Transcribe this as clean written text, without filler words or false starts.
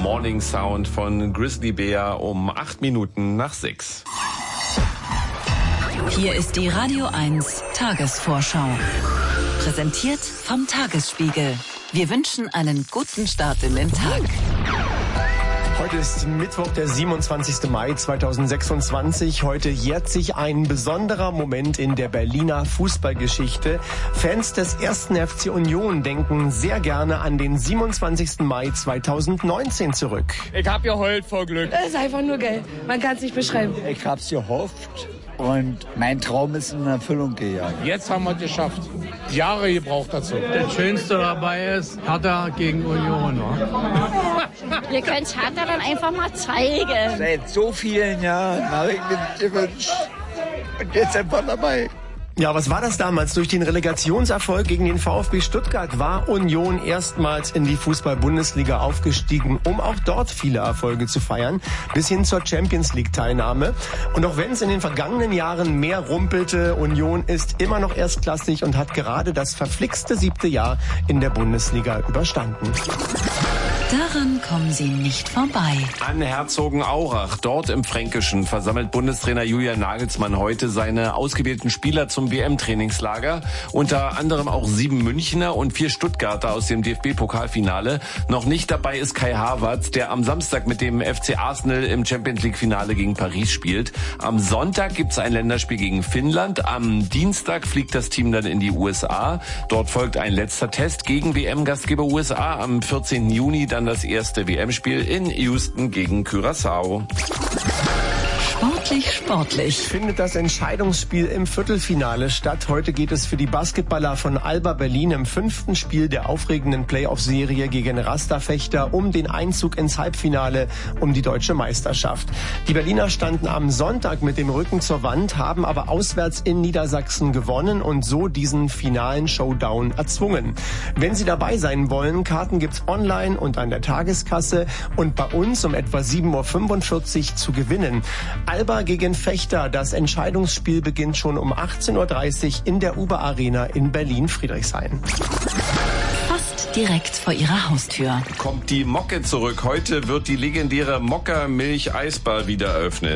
Morning Sound von Grizzly Bear um 6:08. Hier ist die Radio 1 Tagesvorschau. Präsentiert vom Tagesspiegel. Wir wünschen einen guten Start in den Tag. Heute ist Mittwoch, der 27. Mai 2026. Heute jährt sich ein besonderer Moment in der Berliner Fußballgeschichte. Fans des 1. FC Union denken sehr gerne an den 27. Mai 2019 zurück. Ich hab geheult vor Glück. Das ist einfach nur geil. Man kann es nicht beschreiben. Ich hab's gehofft und mein Traum ist in Erfüllung gegangen. Jetzt haben wir es geschafft. Jahre gebraucht dazu. Das Schönste dabei ist Hertha gegen Union. Wir können es Hertha dann einfach mal zeigen. Seit so vielen Jahren habe ich mir das gewünscht. Und jetzt einfach dabei. Ja, was war das damals? Durch den Relegationserfolg gegen den VfB Stuttgart war Union erstmals in die Fußball-Bundesliga aufgestiegen, um auch dort viele Erfolge zu feiern, bis hin zur Champions-League-Teilnahme. Und auch wenn es in den vergangenen Jahren mehr rumpelte, Union ist immer noch erstklassig und hat gerade das verflixte 7. Jahr in der Bundesliga überstanden. Daran kommen Sie nicht vorbei. An Herzogenaurach, dort im Fränkischen, versammelt Bundestrainer Julian Nagelsmann heute seine ausgewählten Spieler zum WM-Trainingslager. Unter anderem auch 7 Münchner und 4 Stuttgarter aus dem DFB-Pokalfinale. Noch nicht dabei ist Kai Havertz, der am Samstag mit dem FC Arsenal im Champions-League-Finale gegen Paris spielt. Am Sonntag gibt's ein Länderspiel gegen Finnland. Am Dienstag fliegt das Team dann in die USA. Dort folgt ein letzter Test gegen WM-Gastgeber USA. Am 14. Juni dann das erste WM-Spiel in Houston gegen Curaçao. Sportlich. Findet das Entscheidungsspiel im Viertelfinale statt. Heute geht es für die Basketballer von Alba Berlin im 5. Spiel der aufregenden Playoff-Serie gegen Rasterfechter um den Einzug ins Halbfinale um die deutsche Meisterschaft. Die Berliner standen am Sonntag mit dem Rücken zur Wand, haben aber auswärts in Niedersachsen gewonnen und so diesen finalen Showdown erzwungen. Wenn Sie dabei sein wollen, Karten gibt's online und an der Tageskasse und bei uns um etwa 7:45 Uhr zu gewinnen. Alba gegen Fechter. Das Entscheidungsspiel beginnt schon um 18:30 Uhr in der Uber Arena in Berlin-Friedrichshain. Fast direkt vor Ihrer Haustür. Kommt die Mocke zurück. Heute wird die legendäre Mokka Milch Eisbar wieder eröffnet.